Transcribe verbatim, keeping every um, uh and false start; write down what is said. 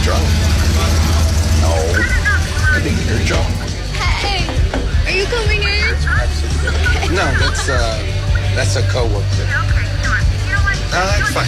drunk. No, I think you're drunk. Hey, are you coming in? No, that's uh, that's a coworker. No, that's fine.